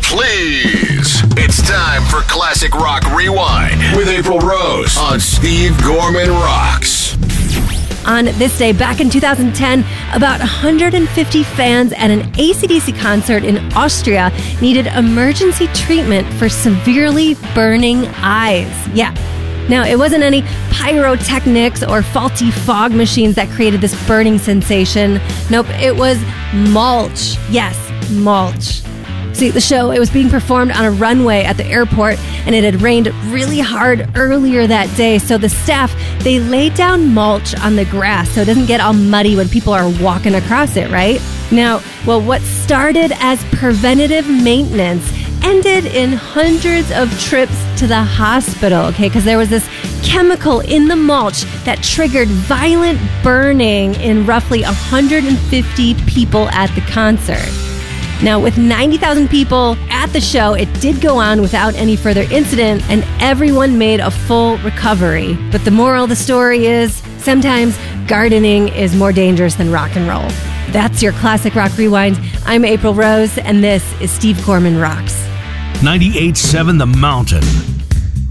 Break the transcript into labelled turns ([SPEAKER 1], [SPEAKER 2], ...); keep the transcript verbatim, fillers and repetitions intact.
[SPEAKER 1] please. It's time for Classic Rock Rewind with April Rose on Steve Gorman Rocks.
[SPEAKER 2] On this day, back in two thousand ten, about one hundred fifty fans at an A C D C concert in Austria needed emergency treatment for severely burning eyes. Yeah. Now, it wasn't any pyrotechnics or faulty fog machines that created this burning sensation. Nope, it was mulch. Yes, mulch. See, the show, it was being performed on a runway at the airport, and it had rained really hard earlier that day. So the staff, they laid down mulch on the grass so it doesn't get all muddy when people are walking across it, right? Now, well, what started as preventative maintenance ended in hundreds of trips to the hospital, okay? Because there was this chemical in the mulch that triggered violent burning in roughly one hundred fifty people at the concert. Now, with ninety thousand people at the show, it did go on without any further incident, and everyone made a full recovery. But the moral of the story is, sometimes gardening is more dangerous than rock and roll. That's your Classic Rock Rewind. I'm April Rose, and this is Steve Gorman Rocks.
[SPEAKER 3] ninety-eight point seven The Mountain.